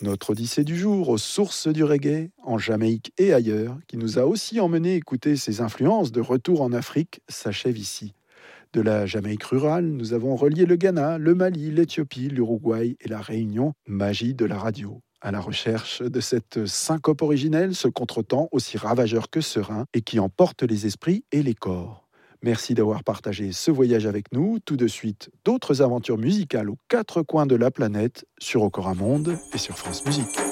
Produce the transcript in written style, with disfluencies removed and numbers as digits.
Notre odyssée du jour aux sources du reggae, en Jamaïque et ailleurs, qui nous a aussi emmené écouter ses influences de retour en Afrique, s'achève ici. De la Jamaïque rurale, nous avons relié le Ghana, le Mali, l'Éthiopie, l'Uruguay et la Réunion, magie de la radio. À la recherche de cette syncope originelle, ce contretemps aussi ravageur que serein et qui emporte les esprits et les corps. Merci d'avoir partagé ce voyage avec nous. Tout de suite, d'autres aventures musicales aux quatre coins de la planète sur Okora Monde et sur France Musique.